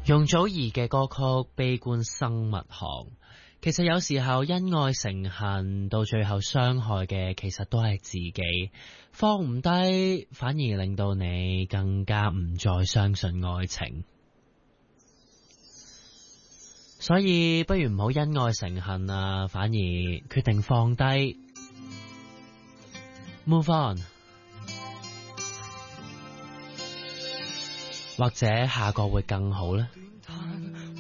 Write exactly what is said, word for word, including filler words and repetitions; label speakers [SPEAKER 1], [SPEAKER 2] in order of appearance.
[SPEAKER 1] 容祖兒嘅歌曲《悲觀生物學》，其實有時候恩愛成恨，到最後傷害嘅其實都係自己，放唔低，反而令到你更加唔再相信愛情。所以不如唔好恩愛成恨啊，反而決定放低 ，move on， 或者下個會更好呢。